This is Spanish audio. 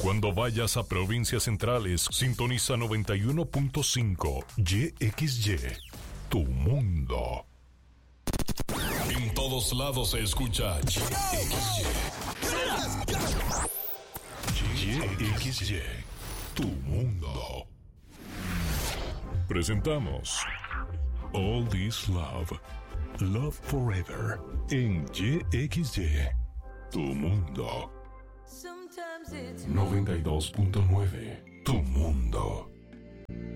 Cuando vayas a provincias centrales, sintoniza 91.5 YXY, tu mundo. En todos lados se escucha YXY. YXY, tu mundo. Presentamos All This Love, Love Forever, en YXY, tu mundo. 92.9, tu mundo.